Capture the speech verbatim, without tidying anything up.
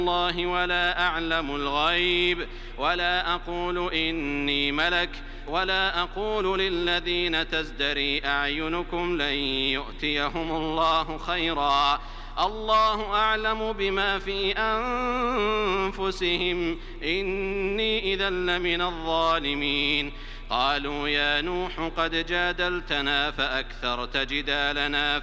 الله ولا أعلم الغيب ولا أقول إني ملك ولا أقول للذين تزدري أعينكم لن يؤتيهم الله خيرا الله أعلم بما في أنفسهم إني إذا لمن الظالمين قالوا يا نوح قد جادلتنا فأكثرت جدالنا